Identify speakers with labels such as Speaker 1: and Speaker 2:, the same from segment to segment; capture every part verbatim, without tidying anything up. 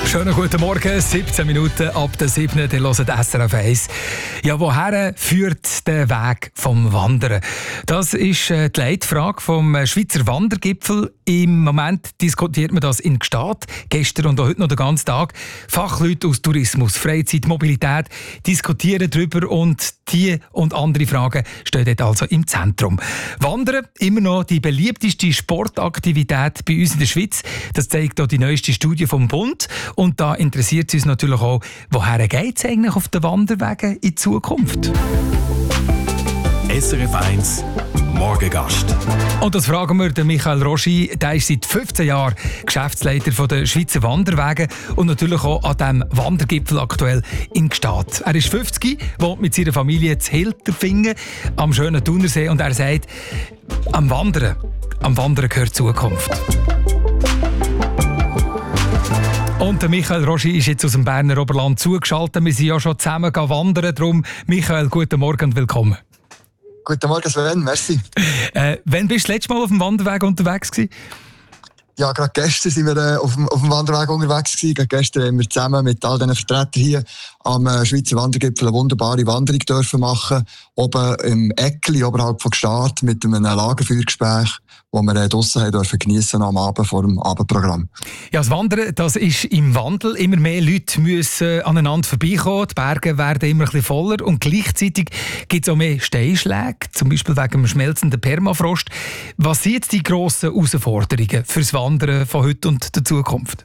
Speaker 1: Schönen guten Morgen, siebzehn Minuten ab der siebten. Ihr hört S R F eins. Ja, woher führt der Weg vom Wandern? Das ist die Leitfrage vom Schweizer Wandergipfel. Im Moment diskutiert man das in Gstaad. Gestern und auch heute noch den ganzen Tag. Fachleute aus Tourismus, Freizeit, Mobilität diskutieren darüber und die und andere Fragen stehen dort also im Zentrum. Wandern, immer noch die beliebteste Sportaktivität bei uns in der Schweiz. Das zeigt auch die neueste Studie vom Bund. Und da interessiert uns natürlich auch, woher geht es eigentlich auf den Wanderwegen in Zukunft?
Speaker 2: S R F eins Morgengast.
Speaker 1: Und das fragen wir den Michael Roschi. Der ist seit fünfzehn Jahren Geschäftsleiter der Schweizer Wanderwege und natürlich auch an diesem Wandergipfel aktuell in Gstaad. Er ist fünfzig, wohnt mit seiner Familie in Hilterfingen am schönen Thunersee und er sagt, am Wandern, am Wandern gehört Zukunft. Und der Michael Roschi ist jetzt aus dem Berner Oberland zugeschaltet. Wir sind ja schon zusammen wandern. Darum, Michael, guten Morgen und willkommen.
Speaker 3: Guten Morgen, Sven, merci.
Speaker 1: Äh, wann bist du das letzte Mal auf dem Wanderweg unterwegs gewesen?
Speaker 3: Ja, gerade gestern sind wir äh, auf, dem, auf dem Wanderweg unterwegs gewesen. Gerade gestern haben wir zusammen mit all diesen Vertretern hier am äh, Schweizer Wandergipfel eine wunderbare Wanderung dürfen machen. Oben im Eckli, oberhalb von Gstaad, mit einem Lagerfeuergespräch, das wir äh, draussen haben dürfen geniessen am Abend vor dem Abendprogramm. Ja,
Speaker 1: das Wandern, das ist im Wandel. Immer mehr Leute müssen aneinander vorbeikommen. Die Berge werden immer ein bisschen voller und gleichzeitig gibt es auch mehr Steinschläge, zum Beispiel wegen dem schmelzenden Permafrost. Was sind jetzt die grossen Herausforderungen fürs Wandern von heute und der Zukunft?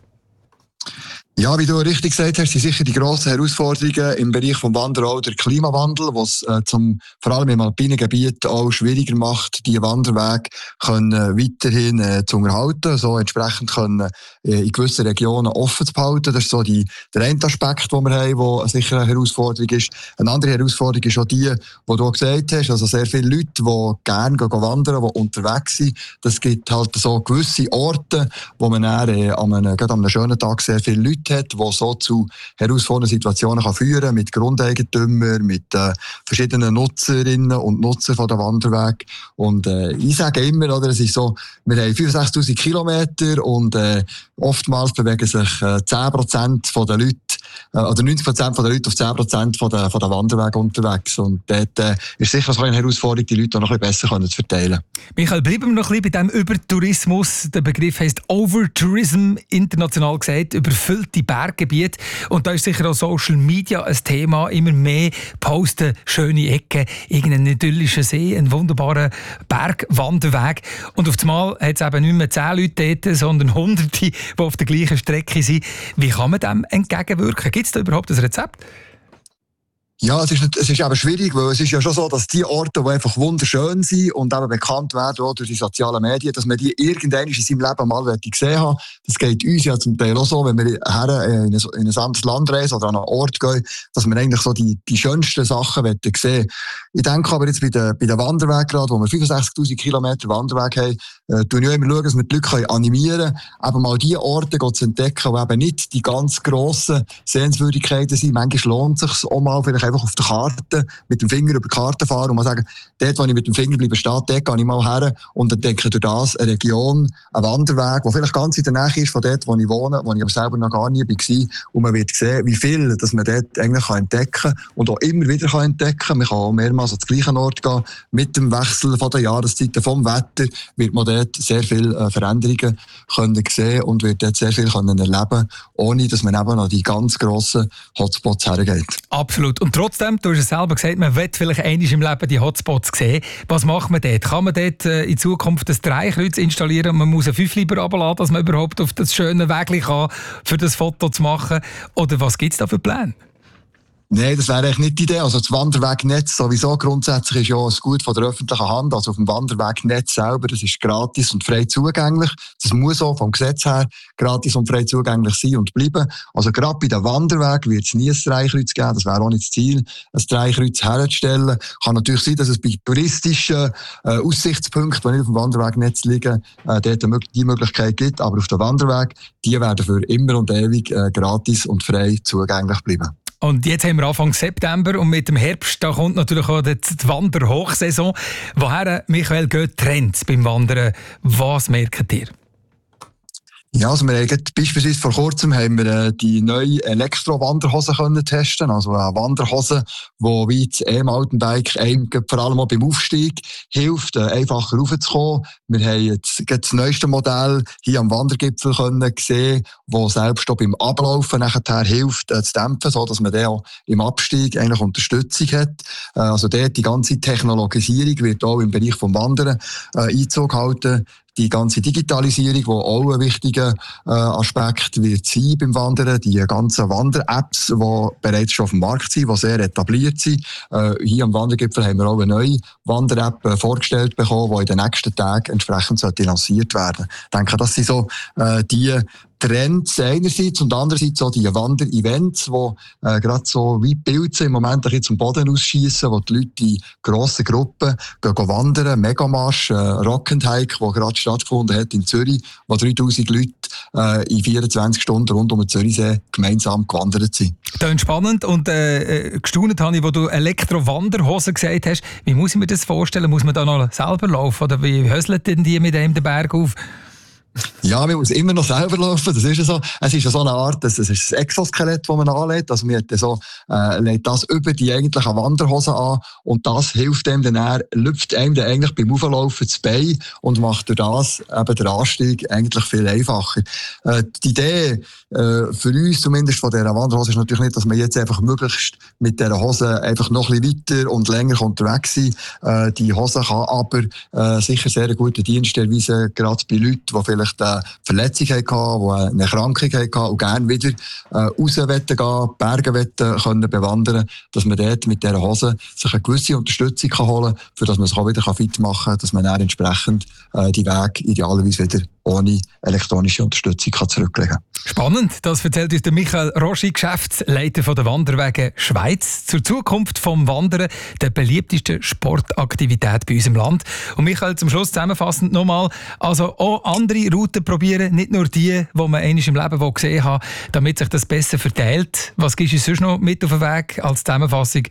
Speaker 3: Ja, wie du richtig gesagt hast, sind sicher die grossen Herausforderungen im Bereich des Wandern auch der Klimawandel, was äh, zum, vor allem im alpinen Gebiet auch schwieriger macht, die Wanderwege können, äh, weiterhin äh, zu unterhalten, so entsprechend können, äh, in gewissen Regionen offen zu behalten. Das ist so die, der eine Aspekt, den wir haben, der sicher eine Herausforderung ist. Eine andere Herausforderung ist auch die, die du gesagt hast, also sehr viele Leute, die gerne gehen wandern, die unterwegs sind. Das gibt halt so gewisse Orte, wo man dann, äh, an einem, gerade an einem schönen Tag sehr viele Leute hat, die so zu herausfordernden Situationen kann führen kann, mit Grundeigentümern, mit äh, verschiedenen Nutzerinnen und Nutzern von der Wanderweg. Und äh, ich sage immer, oder, es ist so, wir haben fünfundsechzigtausend Kilometer und äh, oftmals bewegen sich äh, zehn Prozent der Leute, äh, oder neunzig Prozent der Leute auf zehn Prozent von der, von der Wanderwege unterwegs. Und dort äh, ist sicher eine Herausforderung, die Leute noch ein bisschen besser können zu verteilen.
Speaker 1: Michael, bleiben wir noch ein bisschen bei diesem Übertourismus. Der Begriff heisst Overtourism, international gesagt, überfüllte Berggebiete. Und da ist sicher auch Social Media ein Thema. Immer mehr posten schöne Ecken, irgendeinen idyllischen See, einen wunderbaren Bergwanderweg. Und auf einmal hat es eben nicht mehr zehn Leute dort, sondern Hunderte, die auf der gleichen Strecke sind. Wie kann man dem entgegenwirken? Gibt es da überhaupt ein Rezept?
Speaker 3: Ja, es ist, es ist eben schwierig, weil es ist ja schon so, dass die Orte, die einfach wunderschön sind und eben bekannt werden auch durch die sozialen Medien, dass man die irgendwann in seinem Leben mal gesehen haben. Das geht uns ja zum Teil auch so, wenn wir her in ein, in ein anderes Land reisen oder an einen Ort gehen, dass wir eigentlich so die, die schönsten Sachen sehen. Ich denke aber jetzt bei den, bei den Wanderwegen gerade, wo wir fünfundsechzigtausend Kilometer Wanderweg haben, äh, tun wir immer schauen, dass wir die Leute animieren können, eben mal die Orte zu entdecken, die eben nicht die ganz grossen Sehenswürdigkeiten sind. Manchmal lohnt es sich auch mal vielleicht einfach auf der Karte mit dem Finger über die Karte fahren und mal sagen, dort, wo ich mit dem Finger bleibe stehen, dort gehe ich mal her und entdecke durch das eine Region, einen Wanderweg, der vielleicht ganz in der Nähe ist von dort, wo ich wohne, wo ich aber selber noch gar nie war. Und man wird sehen, wie viel dass man dort eigentlich entdecken kann und auch immer wieder entdecken kann. Man kann auch mehrmals an den gleichen Ort gehen. Mit dem Wechsel von der Jahreszeiten, vom Wetter, wird man dort sehr viele Veränderungen können sehen und wird dort sehr viel können erleben, ohne dass man eben an die ganz grossen Hotspots hergeht.
Speaker 1: Absolut. Und trotzdem, du hast es selber gesagt, man will vielleicht einmal im Leben die Hotspots sehen. Was macht man dort? Kann man dort äh, in Zukunft ein Dreikreuz installieren und man muss ein Fünfliber runterladen, dass man überhaupt auf das schöne Weg kann, für das Foto zu machen? Oder was gibt es da für Pläne?
Speaker 3: Nein, das wäre eigentlich nicht die Idee. Also das Wanderwegnetz sowieso grundsätzlich ist ja ein Gut von der öffentlichen Hand. Also auf dem Wanderwegnetz selber, das ist gratis und frei zugänglich. Das muss auch vom Gesetz her gratis und frei zugänglich sein und bleiben. Also gerade bei den Wanderwegen wird es nie ein Dreikreuz geben. Das wäre auch nicht das Ziel, ein Dreikreuz herzustellen. Kann natürlich sein, dass es bei touristischen äh, Aussichtspunkten, die nicht auf dem Wanderwegnetz liegen, äh, dort die Möglichkeit gibt. Aber auf dem Wanderweg, die werden für immer und ewig äh, gratis und frei zugänglich bleiben.
Speaker 1: Und jetzt haben wir Anfang September und mit dem Herbst da kommt natürlich auch die Wanderhochsaison. Woher, Michael, geht Trends beim Wandern? Was merkt ihr?
Speaker 3: Ja, also wir haben beispielsweise vor kurzem haben wir äh, die neue Elektro-Wanderhose können testen, also eine Wanderhose, die wie das E-Mountainbike einem vor allem auch beim Aufstieg hilft, äh, einfacher raufzukommen. Wir haben jetzt das neueste Modell hier am Wandergipfel können sehen, das selbst auch beim Ablaufen nachher hilft, äh, zu dämpfen, so dass man dann auch im Abstieg eigentlich Unterstützung hat. Äh, also dort die ganze Technologisierung wird auch im Bereich vom Wandern äh, Einzug halten. Die ganze Digitalisierung, die auch ein wichtiger äh, Aspekt wird sein beim Wandern, die ganzen Wander-Apps, die bereits schon auf dem Markt sind, die sehr etabliert sind. Äh, hier am Wandergipfel haben wir auch eine neue Wander-App äh, vorgestellt bekommen, die in den nächsten Tagen entsprechend sollte lanciert werden. Ich denke, das sind so äh, die Trends einerseits und andererseits auch die Wander-Events, die äh, gerade so wie Pilze im Moment ein bisschen zum Boden ausschiessen, wo die Leute in grossen Gruppen gehen, gehen wandern. Megamarsch, äh, Rock and Hike, der gerade stattgefunden hat in Zürich, wo dreitausend Leute äh, in vierundzwanzig Stunden rund um den Zürichsee gemeinsam gewandert sind.
Speaker 1: Das ist spannend und äh, gestaunt habe ich, wo du Elektro-Wanderhosen gesagt hast. Wie muss ich mir das vorstellen? Muss man da noch selber laufen oder wie höselt denn die mit dem den Berg auf?
Speaker 3: Ja, man muss immer noch selber laufen, das ist ja so. Es ist ja so eine Art, das ist ein Exoskelett, das man anlegt. Also man so, äh, legt das über die eigentlichen Wanderhosen an und das hilft einem dann, er lüpft einem dann eigentlich beim Auflaufen das Bein und macht durch das eben den Anstieg eigentlich viel einfacher. Äh, die Idee äh, für uns zumindest von dieser Wanderhose ist natürlich nicht, dass man jetzt einfach möglichst mit dieser Hose einfach noch ein bisschen weiter und länger unterwegs sein. Äh, die Hose kann aber äh, sicher sehr einen guten Dienst erweisen, gerade bei Leuten, die vielleicht eine Verletzung hatten, die eine Erkrankung hatten und gerne wieder äh, raus gehen, Berge können bewandern, dass man dort mit dieser Hose sich eine gewisse Unterstützung kann holen kann, für dass man sich auch wieder fit machen kann, dass man dann entsprechend äh, die Wege idealerweise wieder ohne elektronische Unterstützung kann zurücklegen kann.
Speaker 1: Spannend, das erzählt uns der Michael Roschi, Geschäftsleiter von der Wanderwege Schweiz, zur Zukunft vom Wandern, der beliebtesten Sportaktivität bei uns im Land. Und Michael, zum Schluss zusammenfassend nochmal, also auch andere Routen probieren, nicht nur die, die man einmal im Leben gesehen hat, damit sich das besser verteilt. Was gibst du sonst noch mit auf den Weg als Zusammenfassung?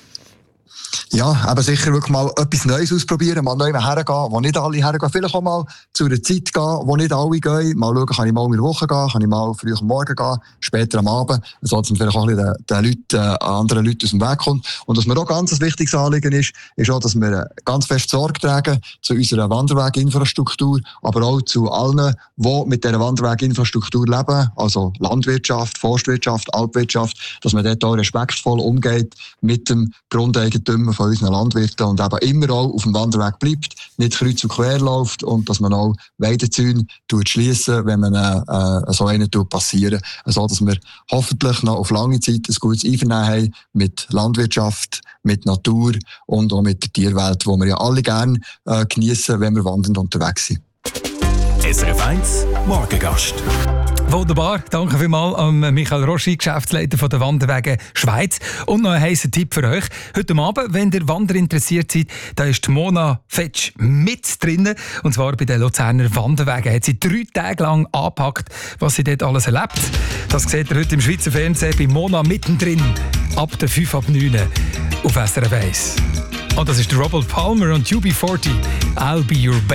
Speaker 3: Ja, aber sicher wirklich mal etwas Neues ausprobieren, mal neu hergehen, wo nicht alle hergehen. Vielleicht auch mal zu einer Zeit gehen, wo nicht alle gehen. Mal schauen, kann ich mal in der Woche gehen, kann ich mal früh am Morgen gehen, später am Abend, so dass man vielleicht auch ein bisschen den, den Leuten, äh, anderen Leuten aus dem Weg kommt. Und was mir auch ganz ein wichtiges Anliegen ist, ist auch, dass wir ganz fest Sorge tragen zu unserer Wanderweginfrastruktur, aber auch zu allen, die mit dieser Wanderweginfrastruktur leben, also Landwirtschaft, Forstwirtschaft, Alpwirtschaft, dass man dort auch respektvoll umgeht mit dem Grundeigentümer von unseren Landwirten und eben immer auch auf dem Wanderweg bleibt, nicht kreuz und quer läuft und dass man auch Weidezäune schliessen, wenn man äh, so einen passieren, so dass wir hoffentlich noch auf lange Zeit ein gutes Einvernehmen haben mit Landwirtschaft, mit Natur und auch mit der Tierwelt, die wir ja alle gerne äh, geniessen, wenn wir wandernd unterwegs sind.
Speaker 2: S R F eins Morgengast.
Speaker 1: Wunderbar, danke vielmals an Michael Roschi, Geschäftsleiter von der Wanderwege Schweiz. Und noch ein heißer Tipp für euch. Heute Abend, wenn ihr Wander interessiert seid, da ist die Mona Fetsch mit drinnen. Und zwar bei den Luzerner Wanderwegen. Hat sie drei Tage lang angepackt, was sie dort alles erlebt. Das seht ihr heute im Schweizer Fernsehen bei Mona mittendrin. Ab der fünf ab neun auf S R F eins. Und das ist der Robert Palmer und U B vierzig. I'll be your baby.